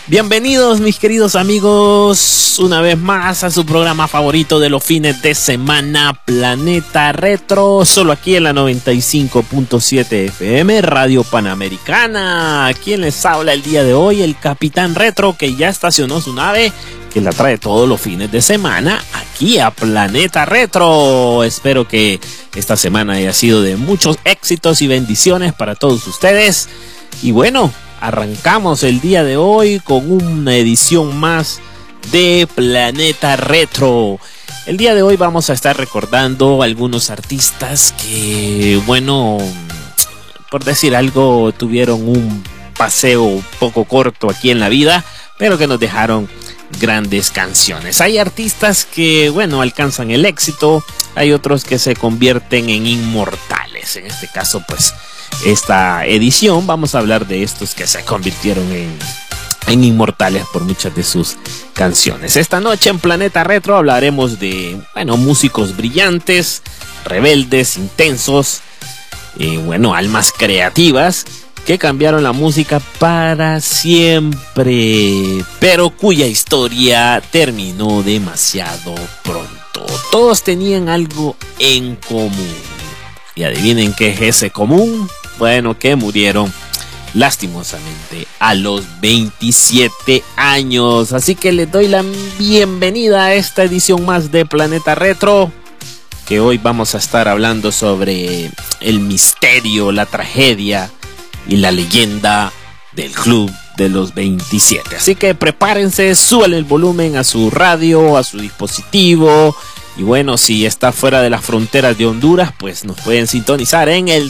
Bienvenidos mis queridos amigos una vez más a su programa favorito de los fines de semana, Planeta Retro, solo aquí en la 95.7 FM, Radio Panamericana. Quien les habla el día de hoy, el Capitán Retro, que ya estacionó su nave, que la trae todos los fines de semana aquí a Planeta Retro. Espero que esta semana haya sido de muchos éxitos y bendiciones para todos ustedes. Y bueno, arrancamos el día de hoy con una edición más de Planeta Retro. El día de hoy vamos a estar recordando algunos artistas que, bueno, por decir algo, tuvieron un paseo poco corto aquí en la vida, pero que nos dejaron grandes canciones. Hay artistas que, bueno, alcanzan el éxito, hay otros que se convierten en inmortales. En este caso, pues, esta edición vamos a hablar de estos que se convirtieron en inmortales por muchas de sus canciones. Esta noche en Planeta Retro hablaremos de, bueno, músicos brillantes, rebeldes, intensos, almas creativas que cambiaron la música para siempre, pero cuya historia terminó demasiado pronto. Todos tenían algo en común. Y adivinen qué es ese común. Bueno, que murieron lastimosamente a los 27 años. Así que les doy la bienvenida a esta edición más de Planeta Retro, que hoy vamos a estar hablando sobre el misterio, la tragedia y la leyenda del Club de los 27. Así que prepárense, suban el volumen a su radio, a su dispositivo. Y bueno, si está fuera de las fronteras de Honduras, pues nos pueden sintonizar en el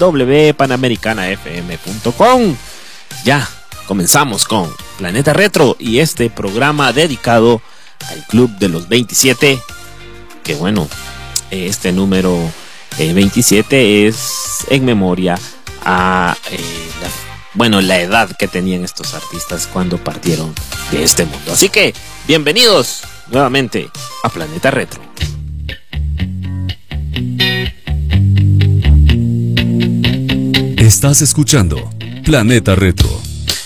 www.panamericanafm.com. Ya, comenzamos con Planeta Retro y este programa dedicado al Club de los 27. Que bueno, este número 27 es en memoria a la edad que tenían estos artistas cuando partieron de este mundo. Así que, bienvenidos nuevamente a Planeta Retro. Estás escuchando Planeta Retro